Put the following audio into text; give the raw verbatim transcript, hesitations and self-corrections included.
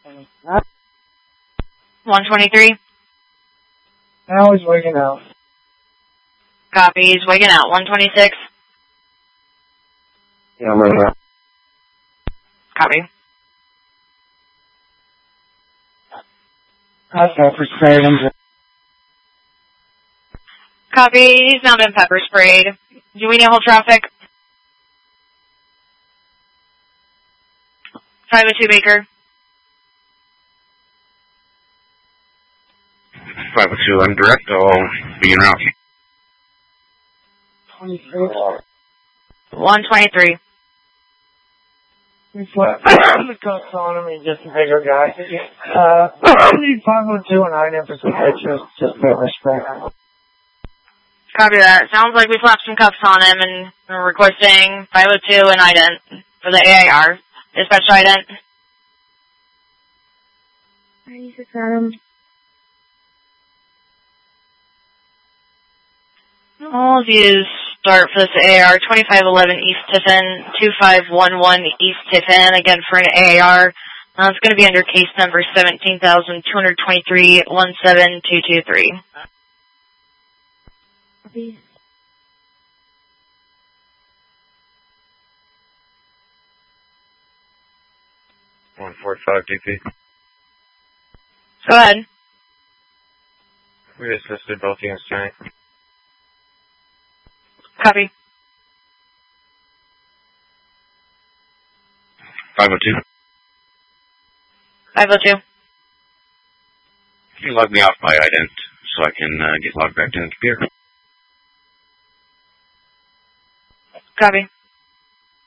one twenty-three. Now he's waking out. Copy. He's waking out. one twenty-six. Yeah, I'm waking out. Copy. I've pepper sprayed him. Copy. He's now been pepper sprayed. Do we need hold traffic? five oh two Baker. five oh two, I'm direct. I'll be en route. twenty-six. one twenty-three. We flat the cuffs on him. He's just a bigger guy. Uh, I need five oh two and I in for some pictures. Just pepper spray. Copy that. Sounds like we slapped some cuffs on him and we're requesting five oh two and ident for the A I R. Dispatch ident. ninety-six Adam. All of you start for this A A R twenty-five eleven East Tiffin, two five one one East Tiffin, again for an A A R. Uh, it's going to be under case number seventeen thousand two hundred twenty-three one seven two two three. Copy. one forty-five D P. Go ahead. We assisted both units tonight. Copy. five oh two. five oh two. Can you log me off my ident so I can uh, get logged back to the computer? Copy.